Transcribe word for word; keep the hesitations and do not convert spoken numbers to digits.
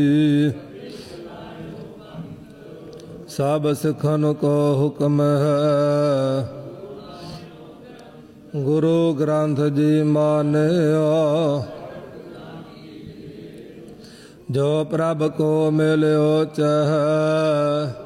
ਸਭ ਸਿੱਖਨ ਕੋ ਹੁਕਮ ਹੈ, ਗੁਰੂ ਗ੍ਰੰਥ ਜੀ ਮਾਨਿਓ। ਜੋ ਪ੍ਰਭ ਕੋ ਮਿਲਿਓ ਚਹਿ,